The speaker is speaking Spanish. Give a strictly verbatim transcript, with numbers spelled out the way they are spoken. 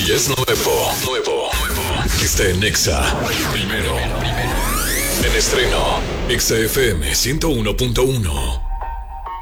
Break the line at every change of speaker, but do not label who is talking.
Si es nuevo, nuevo, nuevo, está en Exa. Primero. En estreno, Exa F M ciento uno punto uno.